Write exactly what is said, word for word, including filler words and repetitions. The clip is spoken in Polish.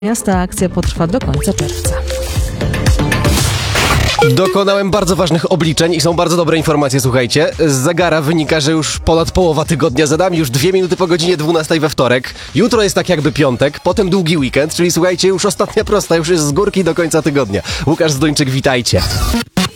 Miasta akcja potrwa do końca czerwca. Dokonałem bardzo ważnych obliczeń i są bardzo dobre informacje, słuchajcie. Z zegara wynika, że już ponad połowa tygodnia za nami, już dwie minuty po godzinie dwunastej we wtorek. Jutro jest tak jakby piątek, potem długi weekend, czyli słuchajcie, już ostatnia prosta, już jest z górki do końca tygodnia. Łukasz Zduńczyk, witajcie.